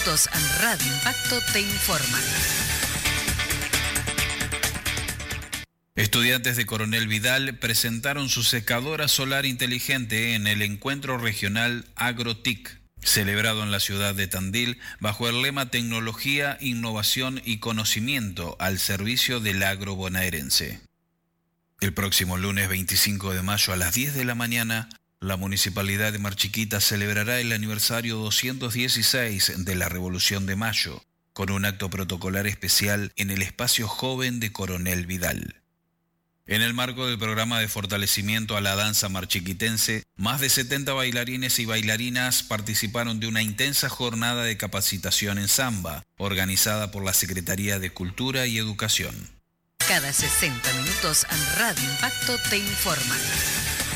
minutos, Radio Impacto te informa. Estudiantes de Coronel Vidal presentaron su secadora solar inteligente en el encuentro regional AgroTIC, celebrado en la ciudad de Tandil bajo el lema Tecnología, Innovación y Conocimiento al servicio del agro bonaerense. El próximo lunes 25 de mayo a las 10 de la mañana, la Municipalidad de Mar Chiquita celebrará el aniversario 216 de la Revolución de Mayo, con un acto protocolar especial en el espacio joven de Coronel Vidal. En el marco del programa de fortalecimiento a la danza marchiquitense, más de 70 bailarines y bailarinas participaron de una intensa jornada de capacitación en samba, organizada por la Secretaría de Cultura y Educación. Cada 60 minutos, Radio Impacto te informa.